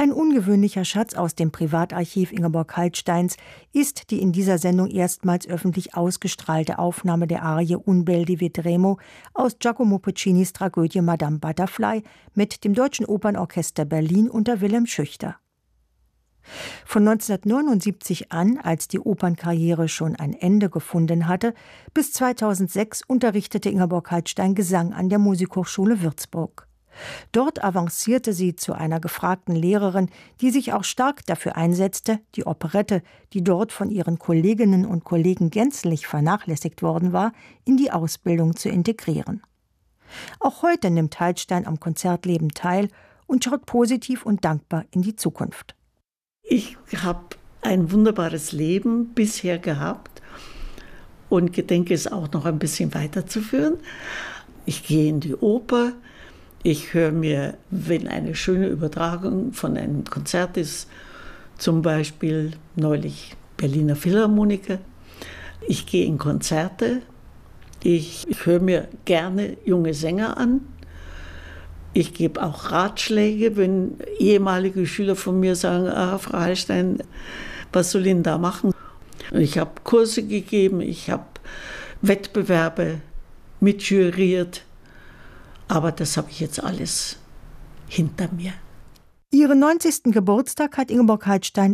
Ein ungewöhnlicher Schatz aus dem Privatarchiv Ingeborg Heilsteins ist die in dieser Sendung erstmals öffentlich ausgestrahlte Aufnahme der Arie Un bel di Vedremo aus Giacomo Puccinis Tragödie Madame Butterfly mit dem Deutschen Opernorchester Berlin unter Wilhelm Schüchter. Von 1979 an, als die Opernkarriere schon ein Ende gefunden hatte, bis 2006 unterrichtete Ingeborg Heilstein Gesang an der Musikhochschule Würzburg. Dort avancierte sie zu einer gefragten Lehrerin, die sich auch stark dafür einsetzte, die Operette, die dort von ihren Kolleginnen und Kollegen gänzlich vernachlässigt worden war, in die Ausbildung zu integrieren. Auch heute nimmt Heilstein am Konzertleben teil und schaut positiv und dankbar in die Zukunft. Ich habe ein wunderbares Leben bisher gehabt und gedenke es auch noch ein bisschen weiterzuführen. Ich gehe in die Oper. Ich höre mir, wenn eine schöne Übertragung von einem Konzert ist, zum Beispiel neulich Berliner Philharmoniker. Ich gehe in Konzerte. Ich höre mir gerne junge Sänger an. Ich gebe auch Ratschläge, wenn ehemalige Schüler von mir sagen, Frau Heilstein, was soll ich denn da machen? Ich habe Kurse gegeben, ich habe Wettbewerbe mitjuriert. Aber das habe ich jetzt alles hinter mir. Ihren 90. Geburtstag hat Ingeborg Heilstein